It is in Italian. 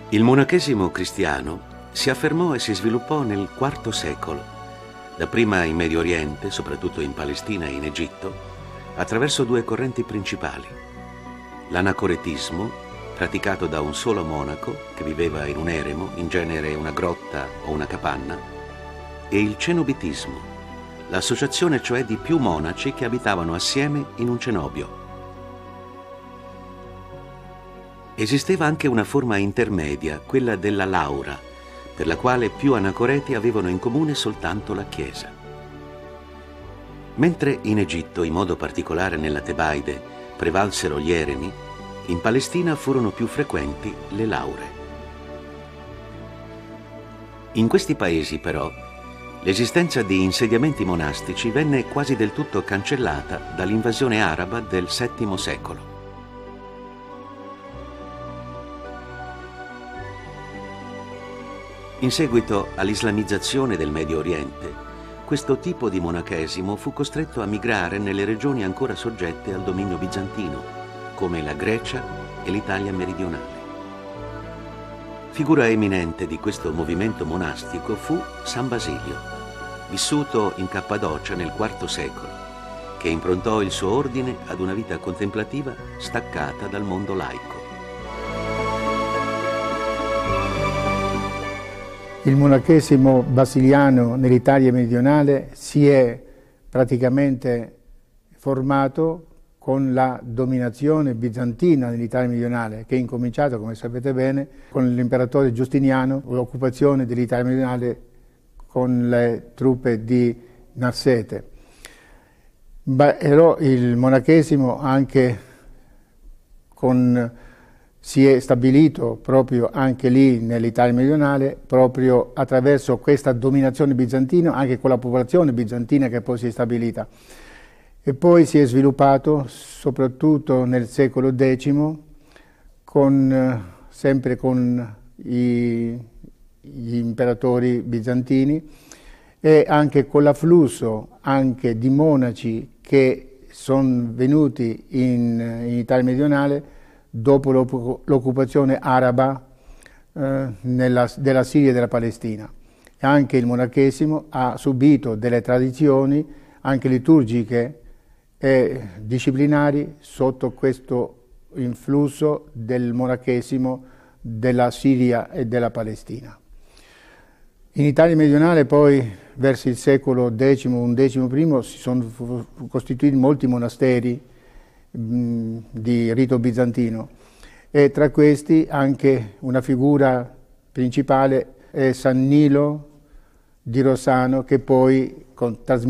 Il monachesimo cristiano si affermò e si sviluppò nel IV secolo, dapprima in Medio Oriente, soprattutto in Palestina e in Egitto, attraverso due correnti principali: l'anacoretismo, praticato da un solo monaco che viveva in un eremo, in genere una grotta o una capanna, e il cenobitismo, l'associazione cioè di più monaci che abitavano assieme in un cenobio. Esisteva anche una forma intermedia, quella della laura, per la quale più anacoreti avevano in comune soltanto la Chiesa. Mentre in Egitto, in modo particolare nella Tebaide, prevalsero gli eremi, in Palestina furono più frequenti le laure. In questi paesi, però, l'esistenza di insediamenti monastici venne quasi del tutto cancellata dall'invasione araba del VII secolo. In seguito all'islamizzazione del Medio Oriente, questo tipo di monachesimo fu costretto a migrare nelle regioni ancora soggette al dominio bizantino, come la Grecia e l'Italia meridionale. Figura eminente di questo movimento monastico fu San Basilio, vissuto in Cappadocia nel IV secolo, che improntò il suo ordine ad una vita contemplativa staccata dal mondo laico. Il monachesimo basiliano nell'Italia meridionale si è praticamente formato con la dominazione bizantina nell'Italia meridionale, che è incominciata, come sapete bene, con l'imperatore Giustiniano, l'occupazione dell'Italia meridionale con le truppe di Narsete. Però il monachesimo anche si è stabilito proprio anche lì nell'Italia meridionale, proprio attraverso questa dominazione bizantina, anche con la popolazione bizantina che poi si è stabilita. E poi si è sviluppato soprattutto nel secolo X, sempre con gli imperatori bizantini e anche con l'afflusso anche di monaci che sono venuti in Italia meridionale dopo l'occupazione araba della Siria e della Palestina. E anche il monachesimo ha subito delle tradizioni anche liturgiche e disciplinari sotto questo influsso del monachesimo della Siria e della Palestina. In Italia meridionale poi verso il secolo X, XI si sono costituiti molti monasteri di rito bizantino e tra questi anche una figura principale è San Nilo di Rossano, che poi trasmise